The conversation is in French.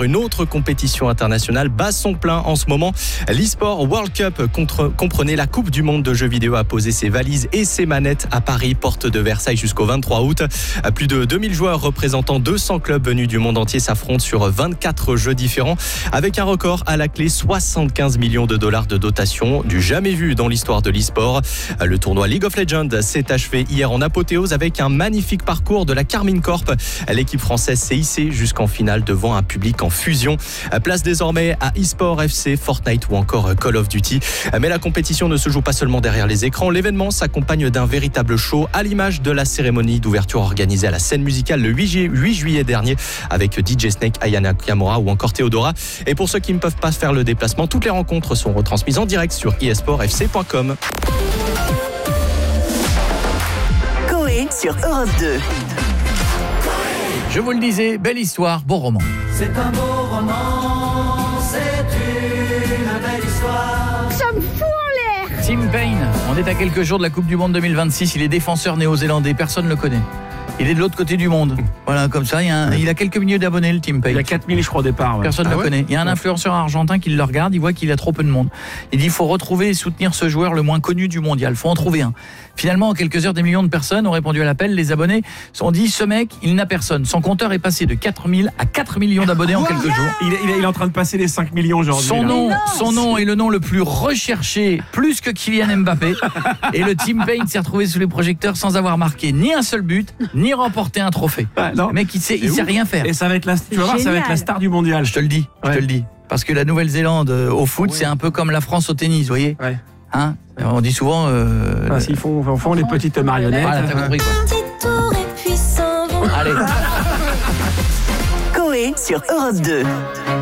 une autre compétition internationale bat son plein en ce moment. L'eSport World Cup comprenait la Coupe du Monde de jeux vidéo a posé ses valises et ses manettes à Paris, porte de Versailles jusqu'au 23 août. Plus de 2000 joueurs représentant 200 clubs venus du monde entier s'affrontent sur 24 jeux différents avec un record à la clé, 75 millions de dollars de dotation, du jamais vu dans l'histoire de l'e-sport. Le tournoi League of Legends s'est achevé hier en apothéose avec un magnifique parcours de la Carmine Corp. L'équipe française s'est hissée jusqu'en finale devant un public en fusion. Place désormais à eSport FC, Fortnite ou encore Call of Duty. Mais la compétition ne se joue pas seulement derrière les écrans. L'événement s'accompagne d'un véritable show à l'image de la cérémonie d'ouverture organisée à la scène musicale le 8 juillet dernier avec DJ Snake, Aya Nakamura ou encore Théodora. Et pour ceux qui ne peuvent pas faire le déplacement, toutes les rencontres sont retransmises en direct sur esportfc.com. Coé sur Europe 2. Je vous le disais, belle histoire, beau roman. C'est un beau roman, c'est une belle histoire. Ça me fout en l'air. Tim Payne, on est à quelques jours de la Coupe du Monde 2026, il est défenseur néo-zélandais, personne ne le connaît. Il est de l'autre côté du monde. Voilà, comme ça, il a quelques milliers d'abonnés, le Tim Payne. Il a 4000, je crois, au départ. Ouais. Personne ne le connaît. Il y a un influenceur argentin qui le regarde, il voit qu'il a trop peu de monde. Il dit, il faut retrouver et soutenir ce joueur le moins connu du mondial. Il faut en trouver un. Finalement, en quelques heures, des millions de personnes ont répondu à l'appel. Les abonnés se sont dit, ce mec, il n'a personne. Son compteur est passé de 4000 à 4 millions d'abonnés en quelques jours. Il est en train de passer les 5 millions aujourd'hui. Son nom est le nom le plus recherché, plus que Kylian Mbappé. Et le Tim Payne s'est retrouvé sous les projecteurs sans avoir marqué ni un seul but, ni remporté un trophée. Le mec, il sait rien faire. Et ça va être tu vas voir, ça va être la star du mondial. Je te le dis. Parce que la Nouvelle-Zélande au foot, c'est un peu comme la France au tennis, vous voyez. Ouais. Hein, on dit souvent... S'ils font les petites marionnettes. Voilà, t'as compris quoi. Allez. Coé sur Europe 2.